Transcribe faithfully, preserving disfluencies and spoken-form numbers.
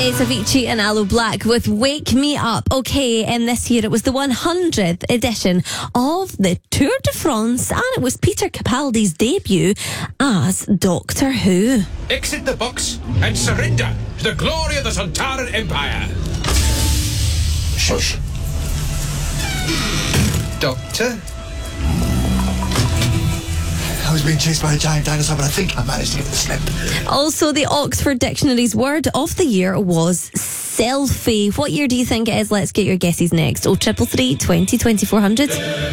It's Avicii and Aloe Black with Wake Me Up. Okay, and this year it was the one hundredth edition of the Tour de France, and it was Peter Capaldi's debut as Doctor Who. Exit the box and surrender to the glory of the Sontaran Empire. Shush. Doctor? I was being chased by a giant dinosaur, but I think I managed to get the slip. Also, the Oxford Dictionary's word of the year was selfie. What year do you think it is? Let's get your guesses next. Oh, triple three, twenty, twenty-four hundred.